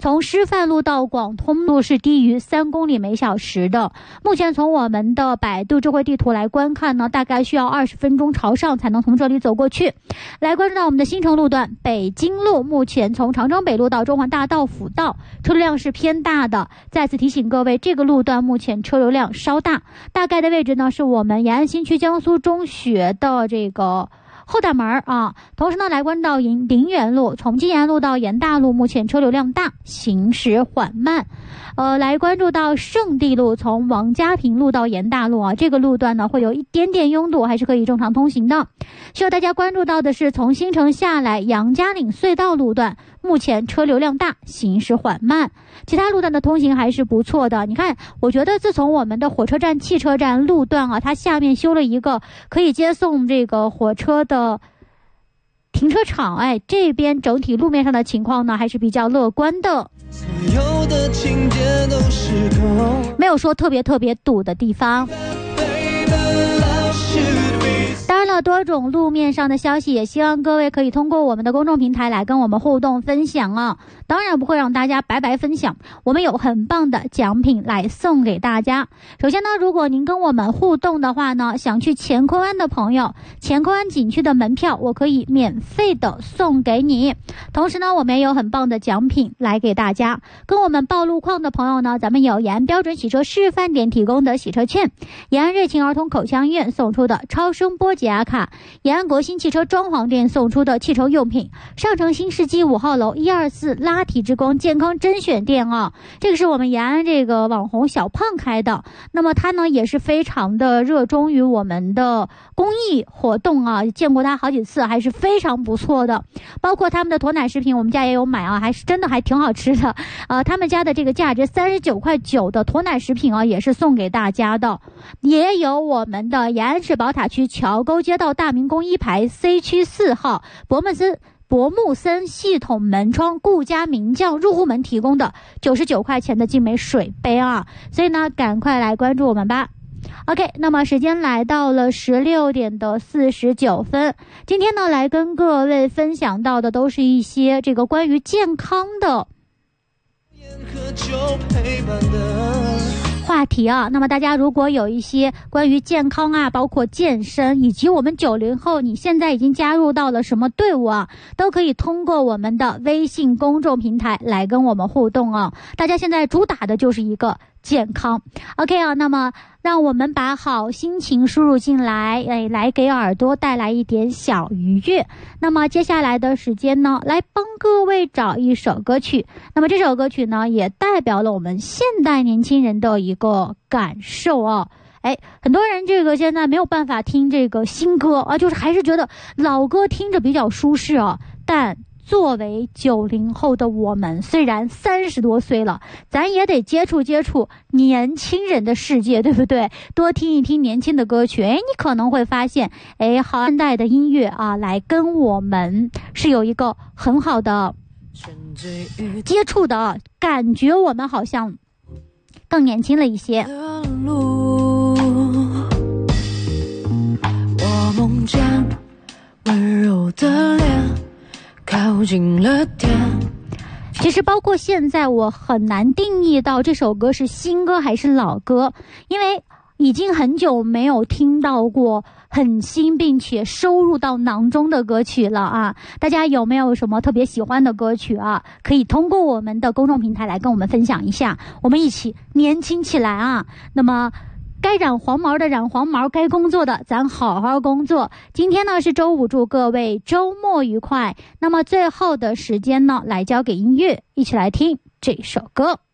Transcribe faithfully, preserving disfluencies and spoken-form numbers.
从师范路到广通路是低于三公里每小时的。目前从我们的百度智慧地图来观看呢，大概需要二十分钟朝上才能从这里走过去。来关注到我们的新城路段北京路，目前从长征北路到中环大道辅道车流量是偏大的。再次提醒各位，这个路段目前车流量稍大，大概的位置呢是我们延安新区江苏中学的这个后大门啊。同时呢，来关注到林林园路，从金岩路到延大路，目前车流量大，行驶缓慢。呃，来关注到圣地路，从王家坪路到延大路啊，这个路段呢会有一点点拥堵，还是可以正常通行的。需要大家关注到的是，从新城下来杨家岭隧道路段，目前车流量大，行驶缓慢。其他路段的通行还是不错的。你看，我觉得自从我们的火车站、汽车站路段啊，它下面修了一个可以接送这个火车的停车场，哎，这边整体路面上的情况呢还是比较乐观的，没有说特别特别堵的地方。当然了，多种路面上的消息也希望各位可以通过我们的公众平台来跟我们互动分享啊。当然不会让大家白白分享，我们有很棒的奖品来送给大家。首先呢，如果您跟我们互动的话呢，想去乾坤湾的朋友，乾坤湾景区的门票我可以免费的送给你。同时呢，我们也有很棒的奖品来给大家。跟我们报路况的朋友呢，咱们有延安标准洗车示范点提供的洗车券，延安瑞琴儿童口腔医院送出的超声波解压卡，延安国新汽车装潢店送出的汽车用品，上城新世纪五号楼一二四拉提之光健康甄选店啊，这个是我们延安这个网红小胖开的。那么他呢也是非常的热衷于我们的公益活动啊，见过他好几次，还是非常不错的。包括他们的驼奶食品，我们家也有买啊，还是真的还挺好吃的。呃，他们家的这个价值三十九块九的驼奶食品啊，也是送给大家的。也有我们的延安市宝塔区桥沟街道大明宫一排 C 区四号博慕森博慕森系统门窗顾家名将入户门提供的九十九块钱的精美水杯啊，所以呢赶快来关注我们吧。OK， 那么时间来到了十六点的四十九分。今天呢，来跟各位分享到的都是一些这个关于健康的话题啊。那么大家如果有一些关于健康啊，包括健身，以及我们九零后你现在已经加入到了什么队伍啊，都可以通过我们的微信公众平台来跟我们互动啊。大家现在主打的就是一个健康 OK 啊，那么让我们把好心情输入进来，哎，来给耳朵带来一点小愉悦。那么接下来的时间呢，来帮各位找一首歌曲。那么这首歌曲呢，也代表了我们现代年轻人的一个感受啊。哎，很多人这个现在没有办法听这个新歌啊，就是还是觉得老歌听着比较舒适啊。但作为九零后的我们，虽然三十多岁了，咱也得接触接触年轻人的世界，对不对？多听一听年轻的歌曲，哎，你可能会发现，哎，好现代的音乐啊，来跟我们是有一个很好的接触的感觉，我们好像更年轻了一些。我梦见温柔的脸靠近了点。其实包括现在我很难定义到这首歌是新歌还是老歌，因为已经很久没有听到过很新并且收入到囊中的歌曲了啊！大家有没有什么特别喜欢的歌曲啊？可以通过我们的公众平台来跟我们分享一下，我们一起年轻起来啊！那么该染黄毛的染黄毛，该工作的咱好好工作。今天呢是周五，祝各位周末愉快。那么最后的时间呢，来交给音乐，一起来听这首歌。